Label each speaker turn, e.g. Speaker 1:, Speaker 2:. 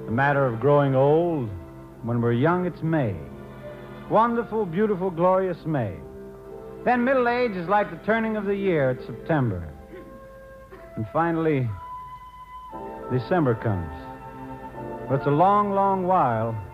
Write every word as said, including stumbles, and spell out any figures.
Speaker 1: The matter of growing old, when we're young, it's May. Wonderful, beautiful, glorious May. Then middle age is like the turning of the year. It's September. And finally, December comes. But it's a long, long while